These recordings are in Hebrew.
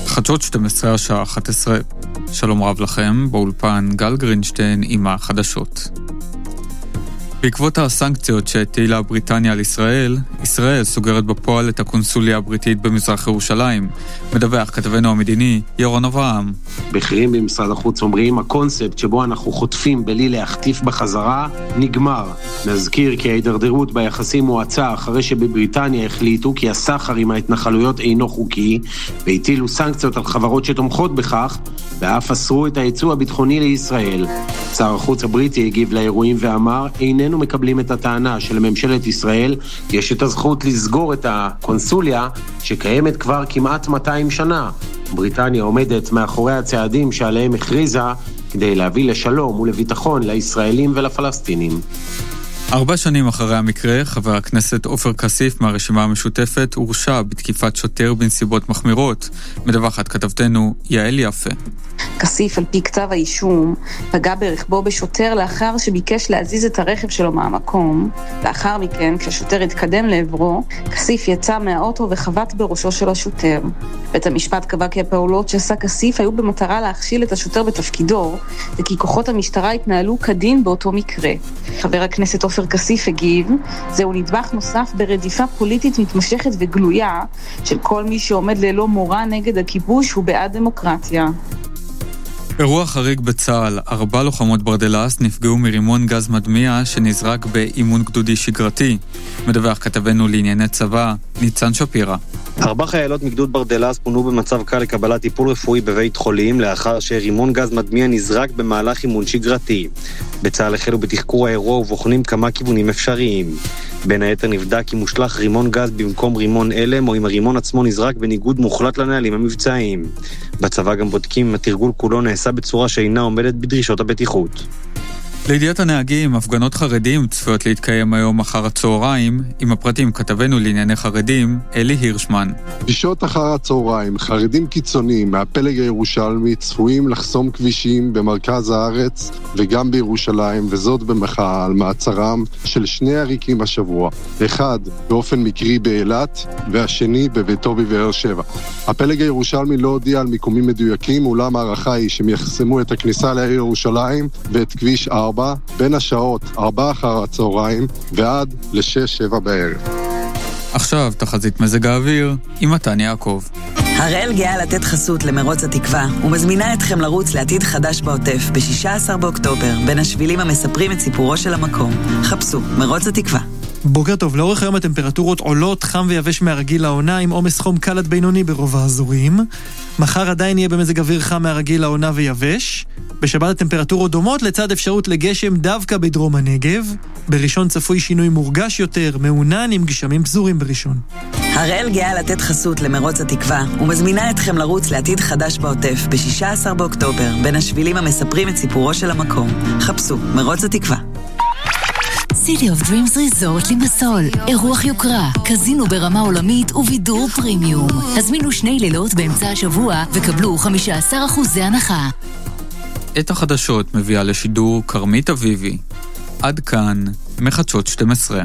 חדשות 12 השעה 11. שלום רב לכם, באולפן גל גרינשטיין עם החדשות. בעקבות הסנקציות שהטילה בריטניה על ישראל, ישראל סוגרת בפועל את הקונסוליה הבריטית במזרח ירושלים. מדווח כתבנו המדיני ירון אברהם. בכירים במשרד החוץ אומרים, הקונספט שבו אנחנו חוטפים בלי להחטיף בחזרה נגמר. נזכיר כי ההידרדרות ביחסים מועצה אחרי שבבריטניה החליטו כי הסחר עם ההתנחלויות אינו חוקי, והטילו סנקציות על חברות שתומכות בכך, ואף אסרו את הייצוא הביטחוני לישראל. שר החוץ הבריטי הגיב לאירועים ואמר, איננו מקבלים את הטענה של ממשלת ישראל, יש את הזכות לסגור את הקונסוליה שקיימת כבר כמעט 200 שנה. בריטניה עומדת מאחורי הצעדים שעליהם הכריזה כדי להביא לשלום ולביטחון לישראלים ולפלסטינים. 4 שנים אחרי המקרה, חבר הכנסת עופר כסיף מהרשימה המשותפת הורשע בתקיפת שוטר בנסיבות מחמירות. מדווחת כתבתנו יעל יפה. כסיף על פי כתב האישום פגע ברכבו בשוטר לאחר שביקש להזיז את הרכב שלו מהמקום. לאחר מכן, כשהשוטר התקדם לעברו, כסיף יצא מהאוטו וחבט בראשו של השוטר. בית המשפט קבע כי הפעולות שעשה כסיף היו במטרה להכשיל את השוטר בתפקידו, וכי כוחות המשטרה התנהלו כדין באותו מקרה. חבר הכנסת עופר כסיף הגיב, זהו נדבך נוסף ברדיפה פוליטית מתמשכת וגלויה של כל מי שעומד ללא מורא נגד הכיבוש ובעד דמוקרטיה. אירוע חריג בצה"ל, 4 לוחמות ברדלס נפגעו מרימון גז מדמיע שנזרק באימון גדודי שגרתי. מדווח כתבנו לענייני צבא, ניצן שפירא. 4 חיילות מגדוד ברדלס פונו במצב קל לקבלת טיפול רפואי בבית חולים לאחר שרימון גז מדמיע נזרק במהלך אימון שגרתי. בצה"ל החלו בתחקור האירוע ובוחנים כמה כיוונים אפשריים. בין היתר נבדק אם מושלך רימון גז במקום רימון אלם או אם הרימון עצמו נזרק בניגוד מוחלט לנהלים המבצעיים. בצבא גם בודקים אם התרגול כולו נעשה בצורה שאינה עומדת בדרישות הבטיחות. לידיעת הנהגים, הפגנות חרדים צפויות להתקיים היום אחר הצהריים. עם הפרטים כתבנו לענייני חרדים, אלי הירשמן. בשעות אחר הצהריים, חרדים קיצוניים מהפלג הירושלמי צפויים לחסום כבישים במרכז הארץ וגם בירושלים, וזאת במחאה על מעצרם של 2 עריקים השבוע. אחד באופן מקרי באילת והשני בביתו בבאר שבע. הפלג הירושלמי לא הודיע על מיקומים מדויקים, אולם הערכה היא שהם יחסמו את הכניסה לעיר ירושלים ואת כביש 4 בין השעות 4 אחר הצהריים ועד ל-6-7 בערב. עכשיו תחזית מזג האוויר עם מתן יעקב. הראל גאה לתת חסות למרוץ התקווה ומזמינה אתכם לרוץ לעתיד חדש בעוטף ב-16 באוקטובר בין השבילים המספרים את סיפורו של המקום. חפשו מרוץ התקווה. בוקר טוב, לאורך היום הטמפרטורות עולות, חם ויבש מהרגיל לעונה עם עומס חום קל עד בינוני ברוב האזורים. מחר עדיין יהיה במזג אוויר חם מהרגיל לעונה ויבש. בשבת הטמפרטורות דומות לצד אפשרות לגשם דווקא בדרום הנגב. בראשון צפוי שינוי מורגש יותר, מעונן עם גשמים פזורים בראשון. הראל גאה לתת חסות למרוץ התקווה ומזמינה אתכם לרוץ לעתיד חדש בעוטף ב-16 באוקטובר בין השבילים המספרים את סיפורו של המקום. חפשו מרוץ התקווה. City of Dreams Resort לימסול, אירוח יוקרה, קזינו ברמה עולמית ובידור פרימיום. הזמינו 2 לילות באמצע השבוע וקבלו 15% הנחה. את החדשות מביאה לשידור קרמית אביבי. עד כאן מחדשות 12.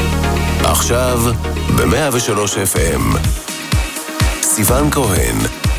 עכשיו ב-103 FM סיוון כהן